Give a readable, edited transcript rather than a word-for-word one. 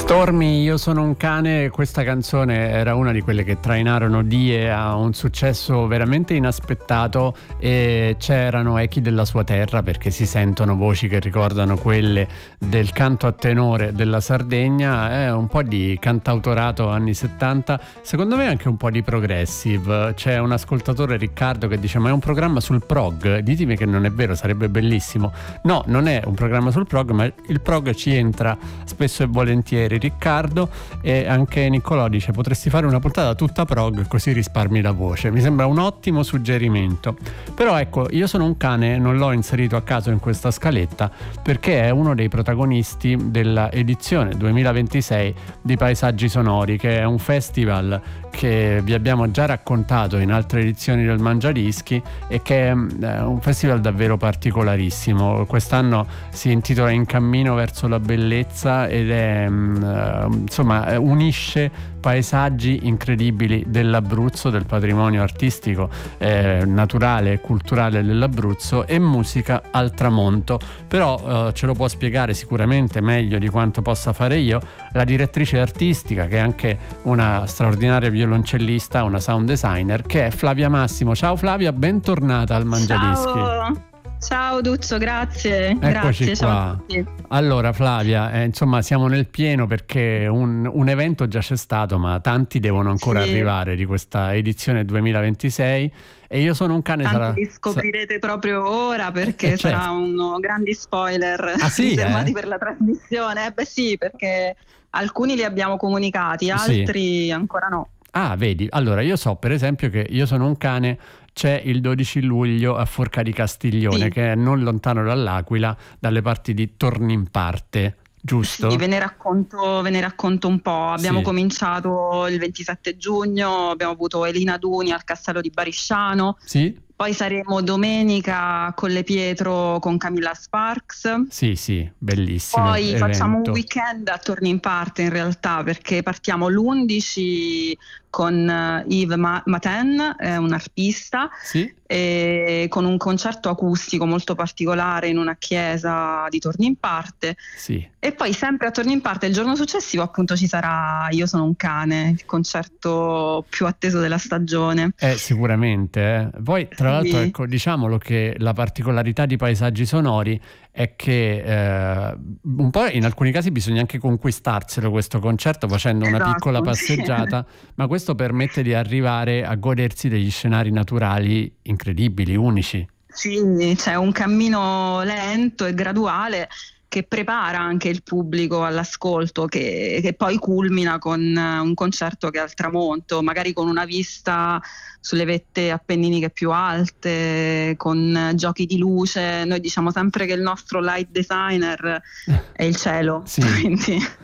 Stormy, io sono un cane. Questa canzone era una di quelle che trainarono Die a un successo veramente inaspettato, e c'erano echi della sua terra, perché si sentono voci che ricordano quelle del canto a tenore della Sardegna. È un po' di cantautorato anni 70, secondo me anche un po' di progressive. C'è un ascoltatore, Riccardo, che dice: ma è un programma sul prog? Ditemi che non è vero, sarebbe bellissimo. No, non è un programma sul prog, ma il prog ci entra spesso e volentieri, Riccardo. E anche Niccolò dice: potresti fare una puntata tutta prog, così risparmi la voce. Mi sembra un ottimo suggerimento. Però ecco, io sono un cane non l'ho inserito a caso in questa scaletta, perché è uno dei protagonisti della edizione 2026 di Paesaggi Sonori, che è un festival che vi abbiamo già raccontato in altre edizioni del Mangiadischi, e che è un festival davvero particolarissimo. Quest'anno si intitola In cammino verso la bellezza, ed è insomma unisce paesaggi incredibili dell'Abruzzo, del patrimonio artistico, naturale e culturale dell'Abruzzo, e musica al tramonto. Però ce lo può spiegare sicuramente meglio di quanto possa fare io la direttrice artistica, che è anche una straordinaria violoncellista, una sound designer, che è Flavia Massimo. Ciao Flavia, bentornata al Mangiadischi. Ciao Duccio, grazie. Eccoci grazie, qua. ciao a tutti. Allora Flavia, insomma siamo nel pieno, perché un evento già c'è stato, ma tanti devono ancora arrivare di questa edizione 2026, e io sono un cane. Tanti li scoprirete proprio ora, perché saranno grandi spoiler riservati per la trasmissione. Beh sì, perché alcuni li abbiamo comunicati, altri ancora no. Ah, vedi, allora io so per esempio che Io sono un cane c'è il 12 luglio a Forca di Castiglione, che è non lontano dall'Aquila, dalle parti di Tornimparte, giusto? Sì, ve ne racconto un po'. Abbiamo cominciato il 27 giugno, abbiamo avuto Elina Duni al Castello di Barisciano. Sì. Poi saremo domenica a Colle Pietro con Camilla Sparks. Sì, bellissimo. Poi facciamo un weekend a Tornimparte in realtà, perché partiamo l'11 con Yves Maten, un arpista, e con un concerto acustico molto particolare in una chiesa di Tornimparte. E poi sempre a Tornimparte il giorno successivo appunto ci sarà Io sono un cane, il concerto più atteso della stagione. Sicuramente. Poi tra l'altro ecco, diciamolo che la particolarità di Paesaggi Sonori è che un po' in alcuni casi bisogna anche conquistarselo questo concerto facendo una piccola passeggiata, ma questo permette di arrivare a godersi degli scenari naturali incredibili, unici. Sì, c'è un cammino lento e graduale che prepara anche il pubblico all'ascolto, che poi culmina con un concerto che è al tramonto, magari con una vista sulle vette appenniniche più alte, con giochi di luce. Noi diciamo sempre che il nostro light designer è il cielo. Sì. Quindi